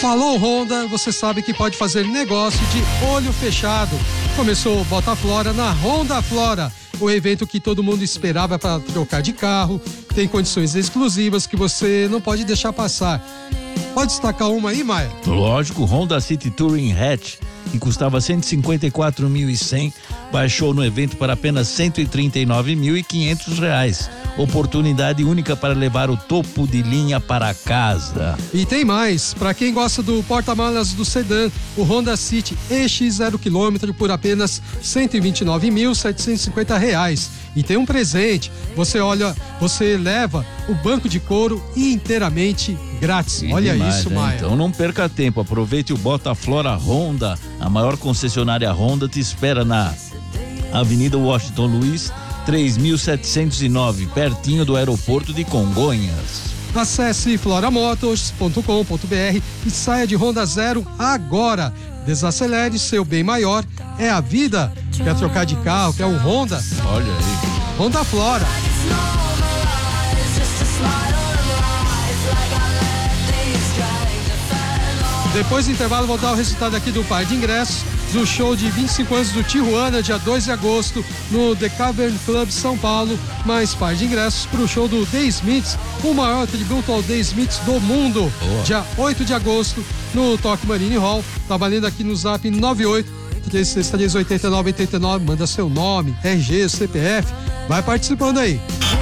Falou Honda, você sabe que pode fazer negócio de olho fechado. Começou o Bota Flora na Honda Flora, o evento que todo mundo esperava para trocar de carro. Tem condições exclusivas que você não pode deixar passar. Pode destacar uma aí, Maia? Lógico, Honda City Touring Hatch, que custava 154.100, baixou no evento para apenas 139.500 reais. Oportunidade única para levar o topo de linha para casa. E tem mais, para quem gosta do porta-malas do sedã, o Honda City EX 0 km por apenas R$129.750 reais. E tem um presente, você leva o banco de couro inteiramente grátis. E olha demais, isso, né? Maia. Então não perca tempo, aproveite o Bota Flora Honda. A maior concessionária Honda te espera na Avenida Washington Luiz, 3.709, pertinho do aeroporto de Congonhas. Acesse floramotors.com.br e saia de Honda Zero agora. Desacelere, seu bem maior é a vida. Quer trocar de carro, quer um Honda? Olha aí. Honda Flora. Depois do intervalo, vou dar o resultado aqui do par de ingressos do show de 25 anos do Tijuana, dia 2 de agosto, no The Cavern Club São Paulo. Mais par de ingressos para o show do The Smiths, o maior tributo ao The Smiths do mundo. Dia 8 de agosto, no Tokyo Marine Hall. Tá valendo aqui no Zap 98-3389-89. Manda seu nome, RG, CPF. Vai participando aí.